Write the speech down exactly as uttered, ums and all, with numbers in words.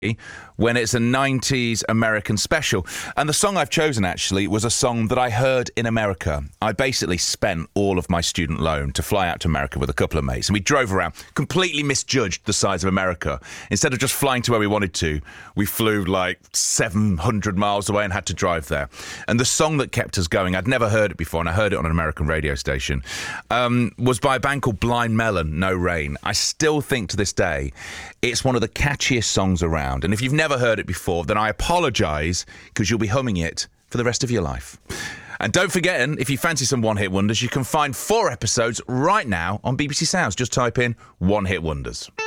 when it's a nineties American special. And the song I've chosen, actually, was a song that I heard in America. I basically spent all of my student loan to fly out to America with a couple of mates, and we drove around, completely misjudged the size of America. Instead of just flying to where we wanted to, we flew like seven hundred miles away and had to drive there. And the song that kept us going, I'd never heard it before, and I heard it on an American radio station, um, was by a band called Blind Melon, No Rain. I still think to this day it's one of the catchiest songs around. And if you've never heard it before, then I apologise, because you'll be humming it for the rest of your life. And don't forget, if you fancy some one-hit wonders, you can find four episodes right now on B B C Sounds. Just type in One Hit Wonders.